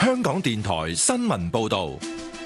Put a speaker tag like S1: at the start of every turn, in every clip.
S1: 香港電台新聞報道。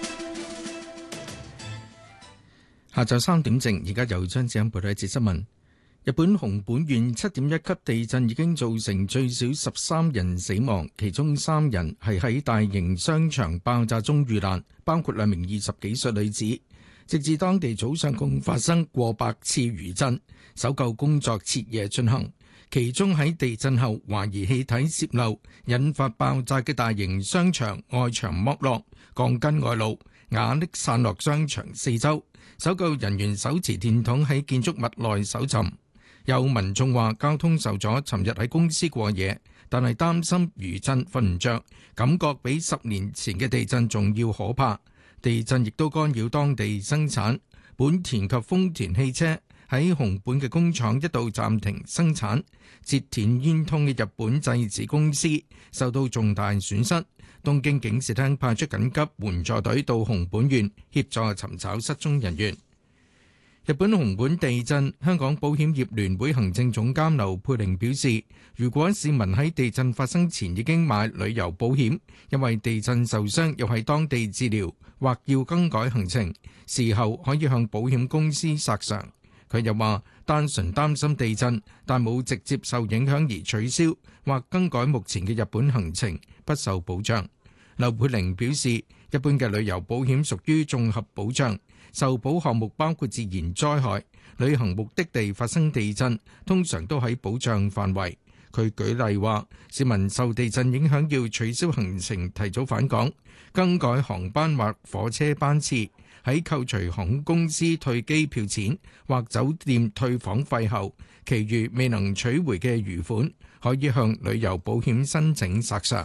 S2: 下晝3點正，而家由張子欣報道一節新聞。日本熊本縣7.1級地震已經造成最少13人死亡，其中3人係喺大型商場爆炸中遇難，包括2名20幾歲女子。直至當地早上共發生過百次餘震，搜救工作徹夜進行。其中喺地震後懷疑氣體洩漏引發爆炸嘅大型商場外牆剝落，鋼筋外露，瓦礫散落商場四周。搜救人員手持電筒喺建築物內搜尋。有民眾話交通受阻，尋日喺公司過夜，但係擔心餘震瞓唔着，感覺比10年前嘅地震仲要可怕。地震亦都干擾當地生產，本田及豐田汽車喺熊本嘅工廠一度暫停生產。折田煙通嘅日本製紙公司受到重大損失。東京警視廳派出緊急援助隊到熊本縣協助尋找失蹤人員。日本熊本地震，香港保險業聯會行政總監劉佩玲表示，如果市民喺地震發生前已經買旅遊保險，因為地震受傷又喺當地治療或要更改行程，事後可以向保險公司索償。佢又話，單純擔心地震，但冇直接受影響而取消或更改目前嘅日本行程，不受保障。劉佩玲表示，一般嘅旅遊保險屬於綜合保障，受保項目包括自然災害、旅行目的地發生地震，通常都喺保障範圍。佢舉例話，市民受地震影響要取消行程、提早返港、更改航班或火車班次，喺扣除航空公司退機票錢或酒店退房費後，其餘未能取回嘅餘款，可以向旅遊保險申請索償。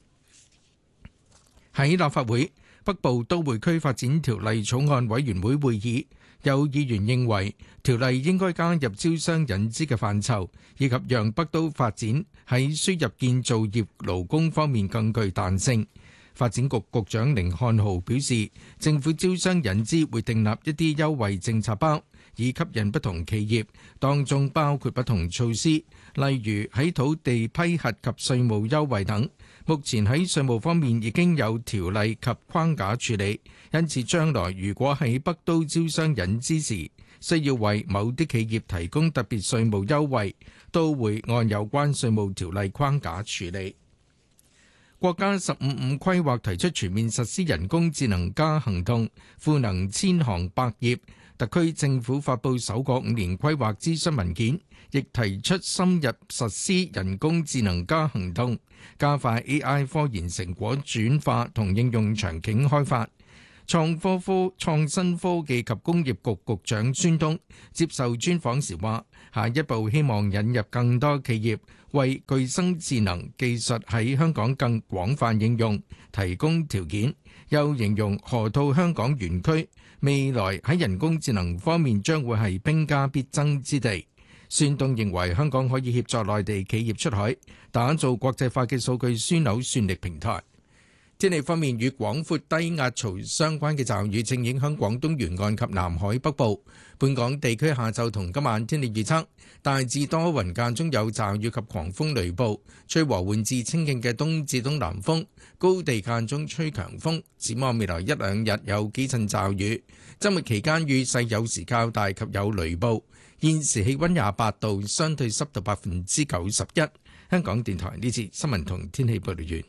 S2: 喺立法會北部都會區發展條例草案委員會會議，有議員認為條例應該加入招商引資嘅範疇，以及讓北都發展喺輸入建造業勞工方面更具彈性。發展局局長甯漢豪表示，政府招商引資會訂立一啲優惠政策包，以吸引不同企業，當中包括不同措施，例如喺土地批核及稅務優惠等。目前喺稅務方面已經有條例及框架處理，因此將來如果喺北都招商引資時，需要為某啲企業提供特別稅務優惠，都會按有關稅務條例框架處理。國家15/5規劃提出全面實施人工智能加行動，賦能千行百業。特區政府發布首個5年規劃諮詢文件，亦提出深入實施人工智能加行動，加快 AI 科研成果轉化同應用場景開發。創新科技及工業局局長孫東接受專訪時話，下一步希望引入更多企業為具生智能技術喺香港更廣泛應用提供條件。又形容河套香港園區未來喺人工智能方面將會係兵家必爭之地。孫東認為香港可以協助內地企業出海，打造國際化嘅數據樞紐算力平台。天氣方面，與廣闊低壓槽相關嘅驟雨正影響廣東沿岸及南海北部。本港地區下晝同今晚天氣預測，大致多雲，間中有驟雨及狂風雷暴，吹和緩至清勁嘅東至東南風，高地間中吹強風。展望未來一兩日有幾陣驟雨，週末期間雨勢有時較大及有雷暴。現時氣溫28度，相對濕度91%。香港電台呢次新聞同天氣報道完。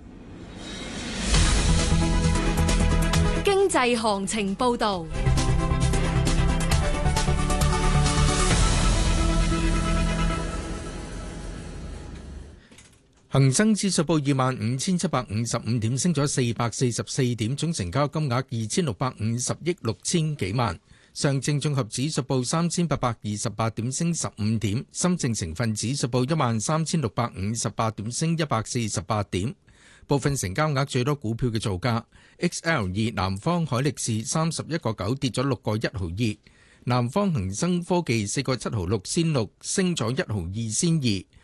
S3: 經濟行情報導。
S2: 恒生指數報25,755點，升咗444點，總成交金額2,650億6千幾萬。上證綜合指數報3,828點，升15點。深證成分指數報13,658點，升148點。部分成交額最多股票嘅造價：XL2 南方海力士31個9跌咗6個1毫2，南方恒生科技4個7毫6仙6升咗1毫2仙2。